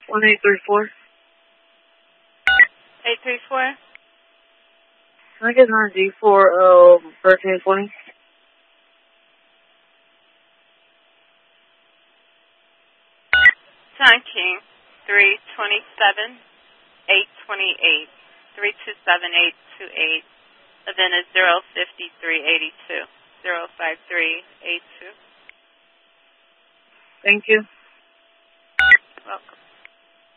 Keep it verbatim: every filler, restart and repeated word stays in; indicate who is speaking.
Speaker 1: one eight three four.
Speaker 2: eight three four.
Speaker 1: Can I get on D for uh, thirteen twenty?
Speaker 2: Chongqing, three twenty-seven, eight twenty-eight, three two seven, eight two eight. Event is zero fifty-three eighty-two, zero five three eight two.
Speaker 1: Thank you.